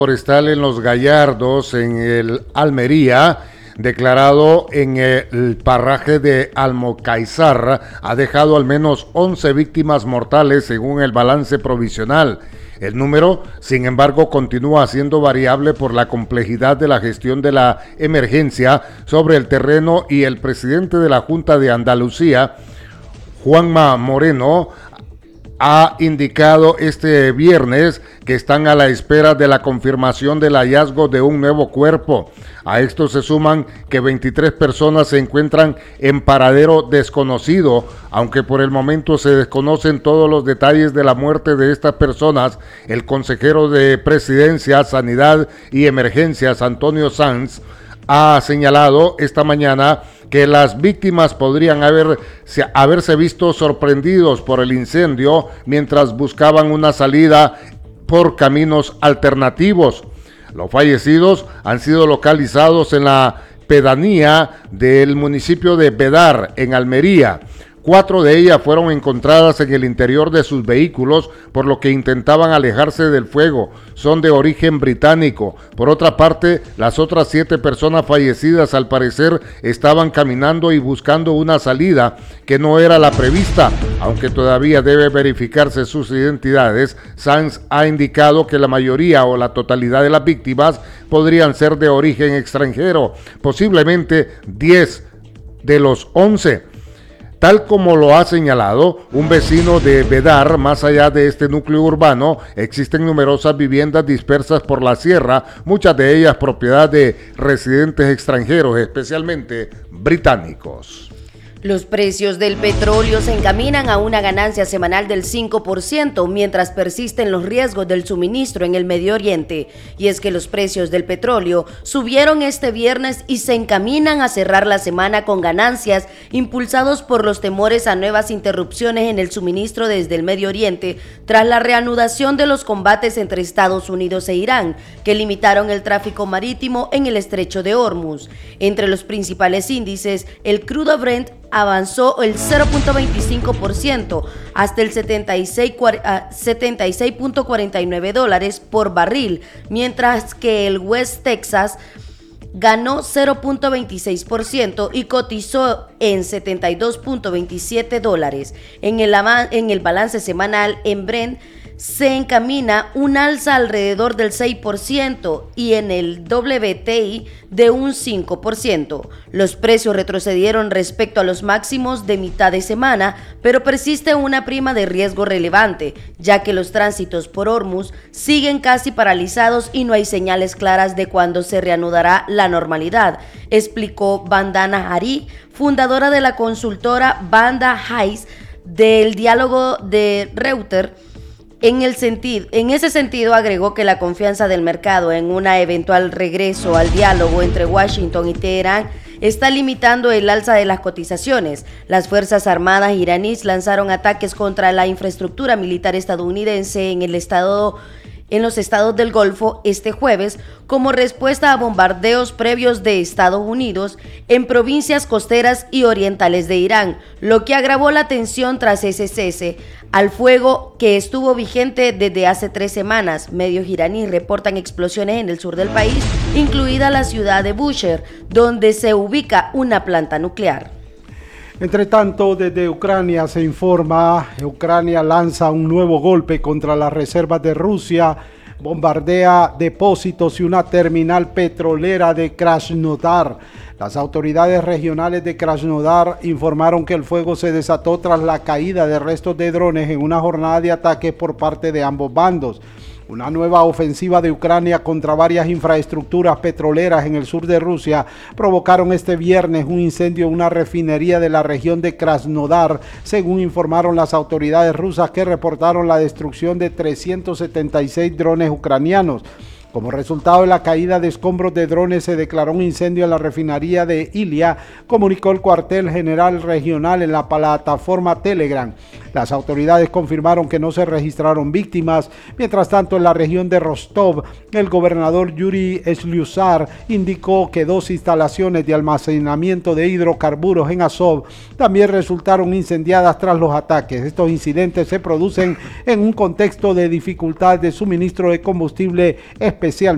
Forestal en Los Gallardos, en el Almería, declarado en el paraje de Almocaizar, ha dejado al menos 11 víctimas mortales según el balance provisional. El número, sin embargo, continúa siendo variable por la complejidad de la gestión de la emergencia sobre el terreno, y el presidente de la Junta de Andalucía, Juanma Moreno, ha indicado este viernes que están a la espera de la confirmación del hallazgo de un nuevo cuerpo. A esto se suman que 23 personas se encuentran en paradero desconocido, aunque por el momento se desconocen todos los detalles de la muerte de estas personas. El consejero de Presidencia, Sanidad y Emergencias, Antonio Sanz, ha señalado esta mañana que las víctimas podrían haberse visto sorprendidos por el incendio mientras buscaban una salida por caminos alternativos. Los fallecidos han sido localizados en la pedanía del municipio de Bedar, en Almería. 4 de ellas fueron encontradas en el interior de sus vehículos, por lo que intentaban alejarse del fuego. Son de origen británico. Por otra parte, las otras 7 personas fallecidas al parecer estaban caminando y buscando una salida que no era la prevista, aunque todavía debe verificarse sus identidades. Sanz ha indicado que la mayoría o la totalidad de las víctimas podrían ser de origen extranjero, posiblemente 10 de los 11. Tal como lo ha señalado un vecino de Bedar. Más allá de este núcleo urbano, existen numerosas viviendas dispersas por la sierra, muchas de ellas propiedad de residentes extranjeros, especialmente británicos. Los precios del petróleo se encaminan a una ganancia semanal del 5%, mientras persisten los riesgos del suministro en el Medio Oriente. Y es que los precios del petróleo subieron este viernes y se encaminan a cerrar la semana con ganancias, impulsados por los temores a nuevas interrupciones en el suministro desde el Medio Oriente, tras la reanudación de los combates entre Estados Unidos e Irán, que limitaron el tráfico marítimo en el estrecho de Hormuz. Entre los principales índices, el crudo Brent avanzó el 0.25% hasta el 76.49 dólares por barril, mientras que el West Texas ganó 0.26% y cotizó en 72.27 dólares. En el balance semanal, en Brent se encamina un alza alrededor del 6% y en el WTI de un 5%. Los precios retrocedieron respecto a los máximos de mitad de semana, pero persiste una prima de riesgo relevante, ya que los tránsitos por Hormuz siguen casi paralizados y no hay señales claras de cuándo se reanudará la normalidad, explicó Vandana Hari, fundadora de la consultora Banda Hayes, del diálogo de Reuters. En ese sentido, agregó que la confianza del mercado en un eventual regreso al diálogo entre Washington y Teherán está limitando el alza de las cotizaciones. Las Fuerzas Armadas iraníes lanzaron ataques contra la infraestructura militar estadounidense en los estados del Golfo este jueves, como respuesta a bombardeos previos de Estados Unidos en provincias costeras y orientales de Irán, lo que agravó la tensión tras ese cese al fuego que estuvo vigente desde hace 3 semanas. Medios iraníes reportan explosiones en el sur del país, incluida la ciudad de Bushehr, donde se ubica una planta nuclear. Entre tanto, desde Ucrania se informa, Ucrania lanza un nuevo golpe contra las reservas de Rusia, bombardea depósitos y una terminal petrolera de Krasnodar. Las autoridades regionales de Krasnodar informaron que el fuego se desató tras la caída de restos de drones en una jornada de ataques por parte de ambos bandos. Una nueva ofensiva de Ucrania contra varias infraestructuras petroleras en el sur de Rusia provocaron este viernes un incendio en una refinería de la región de Krasnodar, según informaron las autoridades rusas, que reportaron la destrucción de 376 drones ucranianos. Como resultado de la caída de escombros de drones, se declaró un incendio en la refinería de Ilia, comunicó el cuartel general regional en la plataforma Telegram. Las autoridades confirmaron que no se registraron víctimas. Mientras tanto, en la región de Rostov, el gobernador Yuri Slyusar indicó que 2 instalaciones de almacenamiento de hidrocarburos en Azov también resultaron incendiadas tras los ataques. Estos incidentes se producen en un contexto de dificultad de suministro de combustible, especialmente